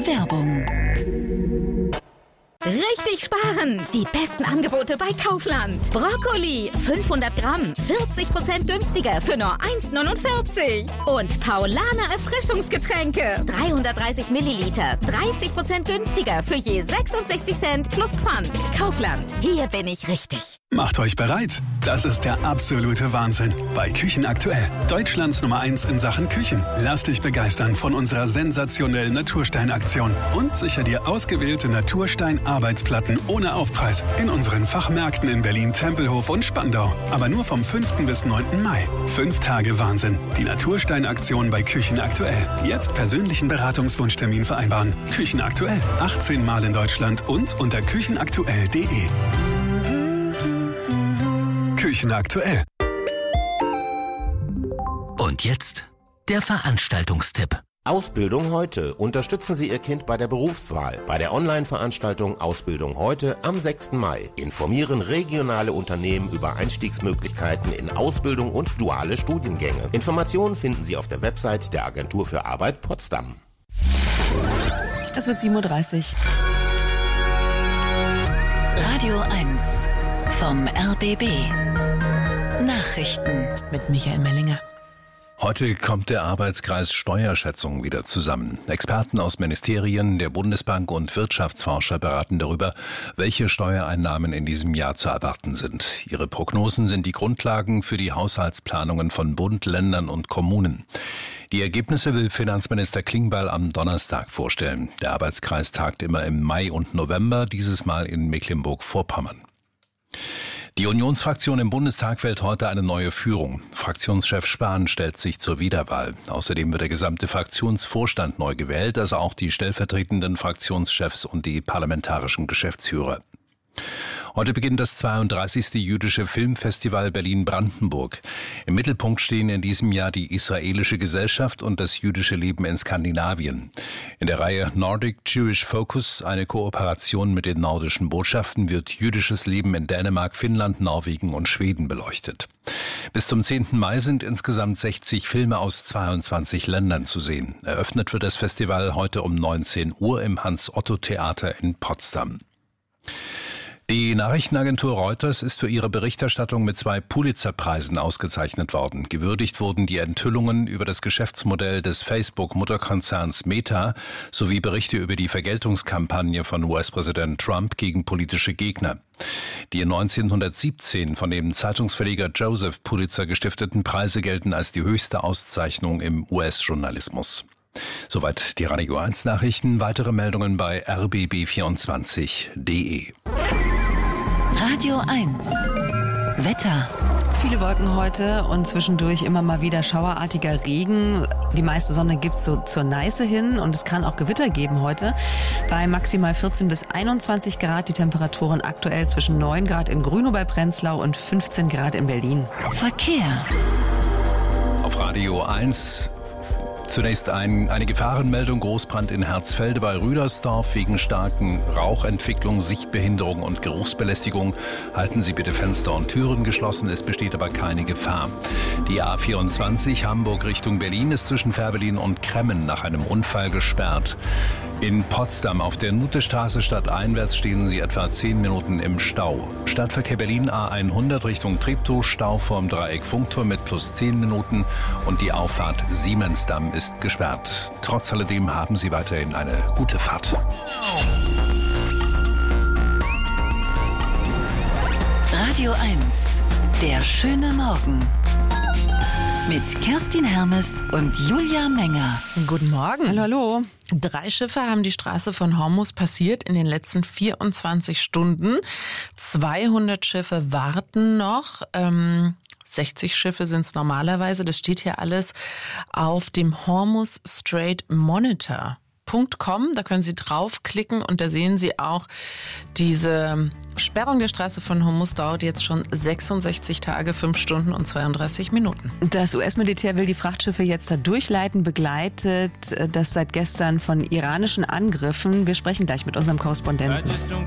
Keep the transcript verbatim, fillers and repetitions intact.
Werbung. Richtig sparen! Die besten Angebote bei Kaufland. Brokkoli fünfhundert Gramm, vierzig Prozent günstiger für nur eins neunundvierzig. Und Paulaner Erfrischungsgetränke, dreihundertdreißig Milliliter, dreißig Prozent günstiger für je sechsundsechzig Cent plus Pfand. Kaufland, hier bin ich richtig. Macht euch bereit. Das ist der absolute Wahnsinn. Bei Küchen aktuell. Deutschlands Nummer eins in Sachen Küchen. Lass dich begeistern von unserer sensationellen Naturstein-Aktion. Und sicher dir ausgewählte Naturstein-Arbeitsplatten ohne Aufpreis. In unseren Fachmärkten in Berlin, Tempelhof und Spandau. Aber nur vom fünften bis neunten Mai. Fünf Tage Wahnsinn. Die Naturstein-Aktion bei Küchen aktuell. Jetzt persönlichen Beratungswunschtermin vereinbaren. Küchen aktuell. achtzehn Mal in Deutschland und unter küchenaktuell punkt de. Küchen aktuell. Und jetzt der Veranstaltungstipp. Ausbildung heute. Unterstützen Sie Ihr Kind bei der Berufswahl. Bei der Online-Veranstaltung Ausbildung heute am sechsten Mai. Informieren regionale Unternehmen über Einstiegsmöglichkeiten in Ausbildung und duale Studiengänge. Informationen finden Sie auf der Website der Agentur für Arbeit Potsdam. Es wird sieben Uhr dreißig. Radio eins vom R B B. Nachrichten mit Michael Mellinger. Heute kommt der Arbeitskreis Steuerschätzung wieder zusammen. Experten aus Ministerien, der Bundesbank und Wirtschaftsforscher beraten darüber, welche Steuereinnahmen in diesem Jahr zu erwarten sind. Ihre Prognosen sind die Grundlagen für die Haushaltsplanungen von Bund, Ländern und Kommunen. Die Ergebnisse will Finanzminister Klingbeil am Donnerstag vorstellen. Der Arbeitskreis tagt immer im Mai und November, dieses Mal in Mecklenburg-Vorpommern. Die Unionsfraktion im Bundestag wählt heute eine neue Führung. Fraktionschef Spahn stellt sich zur Wiederwahl. Außerdem wird der gesamte Fraktionsvorstand neu gewählt, also auch die stellvertretenden Fraktionschefs und die parlamentarischen Geschäftsführer. Heute beginnt das zweiunddreißigste jüdische Filmfestival Berlin-Brandenburg. Im Mittelpunkt stehen in diesem Jahr die israelische Gesellschaft und das jüdische Leben in Skandinavien. In der Reihe Nordic Jewish Focus, eine Kooperation mit den nordischen Botschaften, wird jüdisches Leben in Dänemark, Finnland, Norwegen und Schweden beleuchtet. Bis zum zehnten Mai sind insgesamt sechzig Filme aus zweiundzwanzig Ländern zu sehen. Eröffnet wird das Festival heute um neunzehn Uhr im Hans-Otto-Theater in Potsdam. Die Nachrichtenagentur Reuters ist für ihre Berichterstattung mit zwei Pulitzer-Preisen ausgezeichnet worden. Gewürdigt wurden die Enthüllungen über das Geschäftsmodell des Facebook-Mutterkonzerns Meta sowie Berichte über die Vergeltungskampagne von U S-Präsident Trump gegen politische Gegner. Die neunzehnhundertsiebzehn von dem Zeitungsverleger Joseph Pulitzer gestifteten Preise gelten als die höchste Auszeichnung im U S-Journalismus. Soweit die Radio eins Nachrichten. Weitere Meldungen bei r b b vierundzwanzig punkt de. Radio eins. Wetter. Viele Wolken heute und zwischendurch immer mal wieder schauerartiger Regen. Die meiste Sonne gibt's so zur Neiße hin und es kann auch Gewitter geben heute. Bei maximal vierzehn bis einundzwanzig Grad, die Temperaturen aktuell zwischen neun Grad in Grünow bei Prenzlau und fünfzehn Grad in Berlin. Verkehr. Auf Radio eins zunächst ein, eine Gefahrenmeldung, Großbrand in Herzfelde bei Rüdersdorf. Wegen starken Rauchentwicklung, Sichtbehinderung und Geruchsbelästigung halten Sie bitte Fenster und Türen geschlossen. Es besteht aber keine Gefahr. Die A vierundzwanzig Hamburg Richtung Berlin ist zwischen Fährberlin und Kremmen nach einem Unfall gesperrt. In Potsdam auf der Nutestraße stadteinwärts stehen Sie etwa zehn Minuten im Stau. Stadtverkehr Berlin A hundert Richtung Treptow, Stau vorm Dreieck Funkturm mit plus zehn Minuten und die Auffahrt Siemensdamm ist gesperrt. Trotz alledem haben Sie weiterhin eine gute Fahrt. Radio eins. Der schöne Morgen. Mit Kerstin Hermes und Julia Menger. Guten Morgen. Hallo, hallo. Drei Schiffe haben die Straße von Hormuz passiert in den letzten vierundzwanzig Stunden. zweihundert Schiffe warten noch. Ähm, sechzig Schiffe sind es normalerweise. Das steht hier alles auf dem Hormuz Strait Monitor. .com, da können Sie draufklicken und da sehen Sie auch, diese Sperrung der Straße von Hormuz dauert jetzt schon sechsundsechzig Tage, fünf Stunden und zweiunddreißig Minuten. Das U S-Militär will die Frachtschiffe jetzt da durchleiten, begleitet das seit gestern von iranischen Angriffen. Wir sprechen gleich mit unserem Korrespondenten.